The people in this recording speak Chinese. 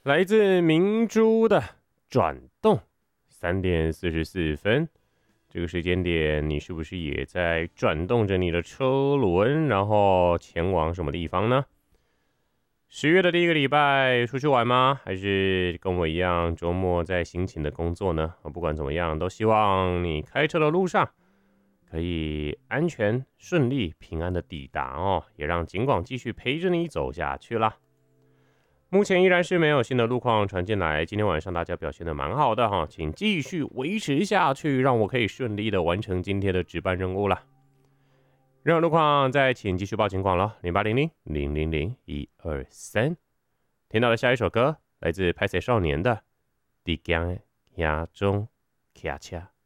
来自明珠的转动3:44，这个时间点，你是不是也在转动着你的车轮，然后前往什么地方呢？10月的第一个礼拜，出去玩吗？还是跟我一样，周末在辛勤的工作呢？不管怎么样，都希望你开车的路上可以安全、顺利、平安的抵达哦，也让警广继续陪着你走下去啦。目前依然是没有新的路况传进来，今天晚上大家表现的蛮好的哈，请继续维持下去，让我可以顺利的完成今天的值班任务啦。任何路况再请继续报警广了，0800-000-123。听到的下一首歌来自拍摄少年的《地江亚中骑车》。